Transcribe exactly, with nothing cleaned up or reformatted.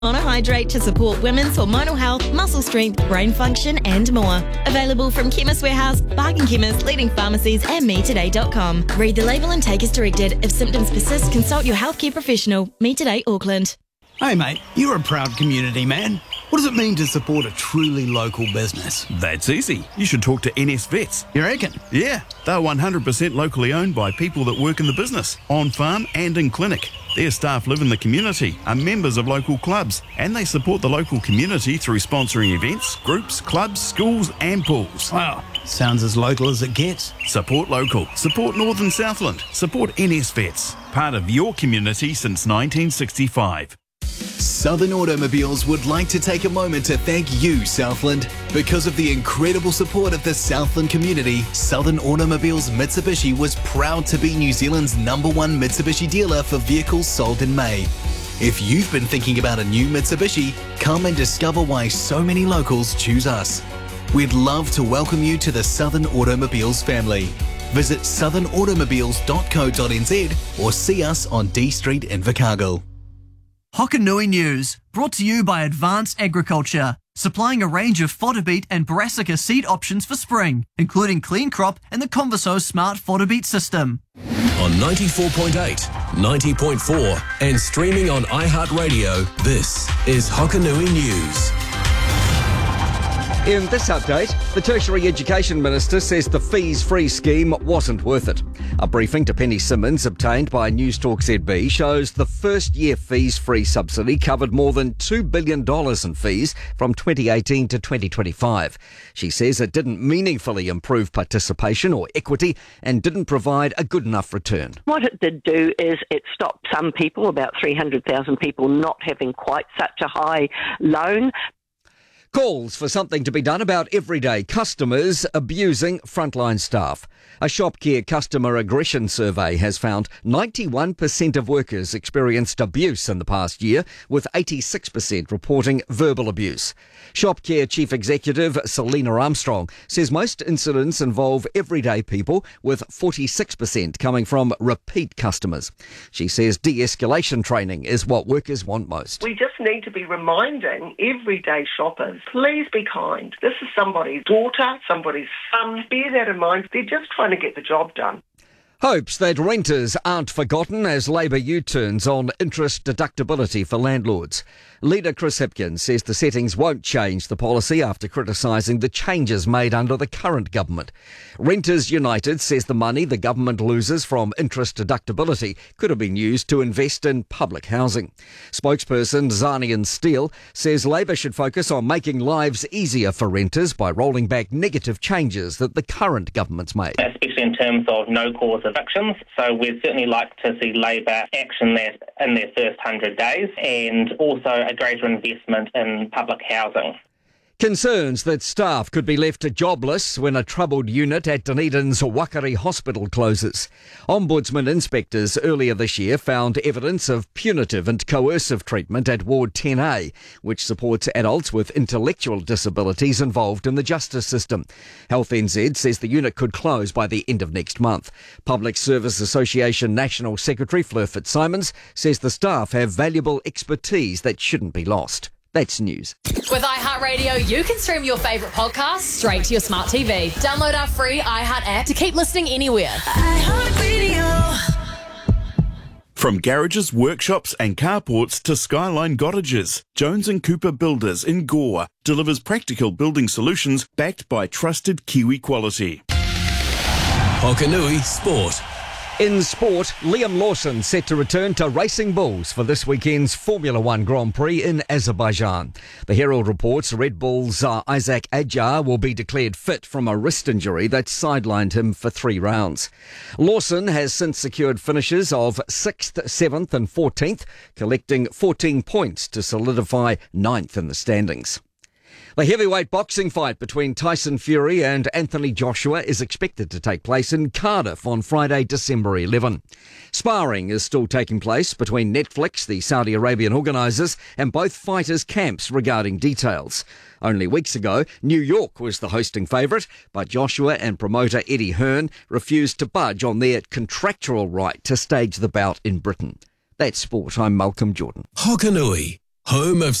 Monohydrate to support women's hormonal health, muscle strength, brain function and more. Available from Chemist Warehouse, Bargain Chemist, leading pharmacies and me today dot com. Read the label and take as directed. If symptoms persist, consult your healthcare professional. Me Today Auckland. Hey mate, you're a proud community man. What does it mean to support a truly local business? That's easy. You should talk to N S Vets. You reckon? Yeah, they're one hundred percent locally owned by people that work in the business, on farm and in clinic. Their staff live in the community, are members of local clubs, and they support the local community through sponsoring events, groups, clubs, schools and pools. Wow, sounds as local as it gets. Support local. Support Northern Southland. Support N S Vets. Part of your community since nineteen sixty-five. Southern Automobiles would like to take a moment to thank you, Southland. Because of the incredible support of the Southland community, Southern Automobiles Mitsubishi was proud to be New Zealand's number one Mitsubishi dealer for vehicles sold in May. If you've been thinking about a new Mitsubishi, come and discover why so many locals choose us. We'd love to welcome you to the Southern Automobiles family. Visit southern automobiles dot co dot n z or see us on D Street in Invercargill. Hokanui News, brought to you by Advanced Agriculture, supplying a range of fodder beet and brassica seed options for spring, including Clean Crop and the Converso Smart Fodder Beet System. On ninety-four point eight, ninety point four and streaming on iHeartRadio, this is Hokanui News. In this update, the Tertiary Education Minister says the fees-free scheme wasn't worth it. A briefing to Penny Simmons obtained by Newstalk Z B shows the first-year fees-free subsidy covered more than two billion dollars in fees from twenty eighteen to twenty twenty-five. She says it didn't meaningfully improve participation or equity and didn't provide a good enough return. What it did do is it stopped some people, about three hundred thousand people, not having quite such a high loan. Calls for something to be done about everyday customers abusing frontline staff. A ShopCare customer aggression survey has found ninety-one percent of workers experienced abuse in the past year, with eighty-six percent reporting verbal abuse. ShopCare Chief Executive Selena Armstrong says most incidents involve everyday people, with forty-six percent coming from repeat customers. She says de-escalation training is what workers want most. We just need to be reminding everyday shoppers, please be kind. This is somebody's daughter, somebody's son. Bear that in mind. They're just trying to get the job done. Hopes that renters aren't forgotten as Labour U-turns on interest deductibility for landlords. Leader Chris Hipkins says the settings won't change the policy after criticising the changes made under the current government. Renters United says the money the government loses from interest deductibility could have been used to invest in public housing. Spokesperson Zanian Steele says Labour should focus on making lives easier for renters by rolling back negative changes that the current government's made. Especially in terms of no-cause evictions. So we'd certainly like to see Labour action that in their first one hundred days, and also a greater investment in public housing. Concerns that staff could be left jobless when a troubled unit at Dunedin's Wakari Hospital closes. Ombudsman inspectors earlier this year found evidence of punitive and coercive treatment at Ward ten A, which supports adults with intellectual disabilities involved in the justice system. Health N Z says the unit could close by the end of next month. Public Service Association National Secretary Fleur Fitzsimons says the staff have valuable expertise that shouldn't be lost. That's news. With iHeartRadio, you can stream your favourite podcasts straight to your smart T V. Download our free iHeart app to keep listening anywhere. iHeartRadio. From garages, workshops and carports to Skyline Cottages, Jones and Cooper Builders in Gore delivers practical building solutions backed by trusted Kiwi quality. Hokanui Sport. In sport, Liam Lawson set to return to Racing Bulls for this weekend's Formula One Grand Prix in Azerbaijan. The Herald reports Red Bull's uh, Isaac Adjar will be declared fit from a wrist injury that sidelined him for three rounds. Lawson has since secured finishes of sixth, seventh and fourteenth, collecting fourteen points to solidify ninth in the standings. The heavyweight boxing fight between Tyson Fury and Anthony Joshua is expected to take place in Cardiff on Friday, December eleventh. Sparring is still taking place between Netflix, the Saudi Arabian organisers, and both fighters' camps regarding details. Only weeks ago, New York was the hosting favourite, but Joshua and promoter Eddie Hearn refused to budge on their contractual right to stage the bout in Britain. That's sport. I'm Malcolm Jordan. Hokanui. home of